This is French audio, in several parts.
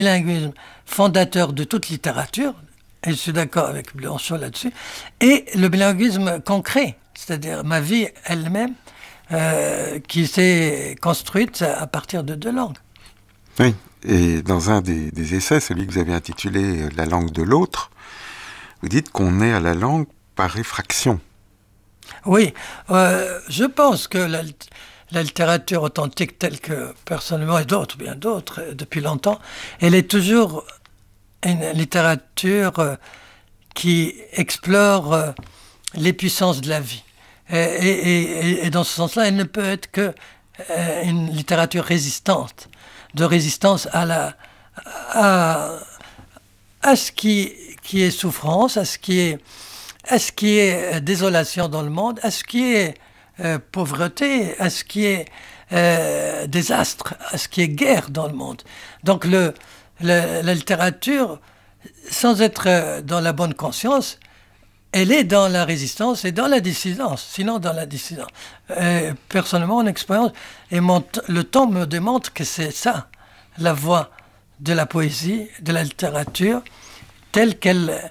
bilinguisme fondateur de toute littérature, et je suis d'accord avec Blanchot là-dessus, et le bilinguisme concret, c'est-à-dire ma vie elle-même, qui s'est construite à partir de 2 langues. Oui, et dans un des essais, celui que vous avez intitulé « La langue de l'autre », vous dites qu'on est à la langue par effraction. Oui, je pense que la littérature authentique telle que personnellement, et d'autres, bien d'autres, depuis longtemps, elle est toujours une littérature qui explore les puissances de la vie. Et dans ce sens-là, elle ne peut être que une littérature résistante, de résistance à ce qui est souffrance, à ce qui est désolation dans le monde, à ce qui est pauvreté, à ce qui est désastre, à ce qui est guerre dans le monde. Donc la littérature, sans être dans la bonne conscience, elle est dans la résistance et dans la dissidence, sinon dans la dissidence. Personnellement, mon expérience et le temps me démontre que c'est ça, la voie de la poésie, de la littérature, telle qu'elle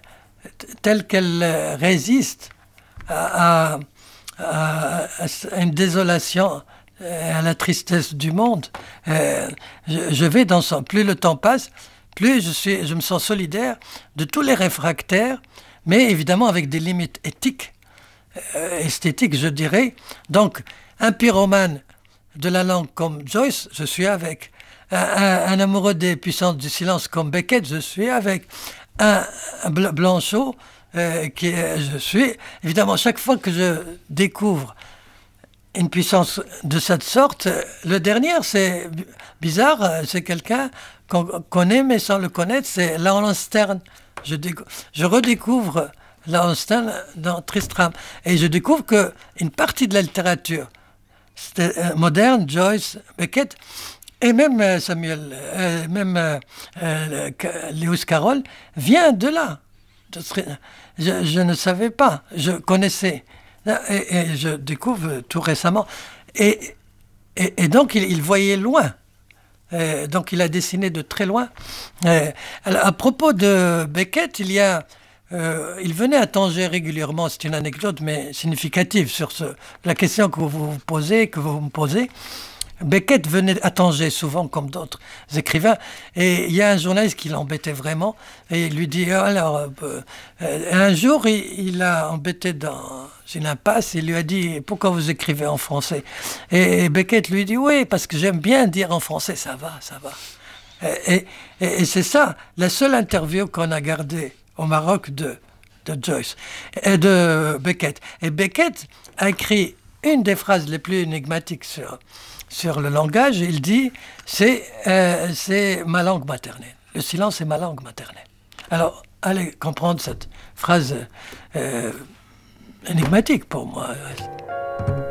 résiste à une désolation, à la tristesse du monde. Je vais dans ça. Plus le temps passe, plus je me sens solidaire de tous les réfractaires, mais évidemment avec des limites éthiques, esthétiques, je dirais. Donc, un pyromane de la langue comme Joyce, je suis avec. Un amoureux des puissances du silence comme Beckett, je suis avec. Un Blanchot, je suis. Évidemment, chaque fois que je découvre une puissance de cette sorte, le dernier, c'est bizarre, c'est quelqu'un qu'on connaît mais sans le connaître, c'est Laurence Sterne. Je redécouvre Laurence Sterne dans Tristram. Et je découvre qu'une partie de la littérature moderne, Joyce, Beckett, et même Lewis Carroll, vient de là. Je ne savais pas, je connaissais. Et je découvre tout récemment. Et donc, il voyait loin. Donc, il a dessiné de très loin. Alors, à propos de Beckett, il venait à Tanger régulièrement. C'est une anecdote, mais significative sur la question que vous me posez. Beckett venait à Tanger souvent, comme d'autres écrivains, et il y a un journaliste qui l'embêtait vraiment, et il lui dit, un jour, il a embêté dans une impasse, il lui a dit, pourquoi vous écrivez en français? Et Beckett lui dit, oui, parce que j'aime bien dire en français, ça va. Et c'est ça, la seule interview qu'on a gardée au Maroc de Joyce, et de Beckett. Et Beckett a écrit une des phrases les plus énigmatiques sur le langage. Il dit, c'est ma langue maternelle. Le silence est ma langue maternelle. Alors, allez comprendre cette phrase énigmatique pour moi.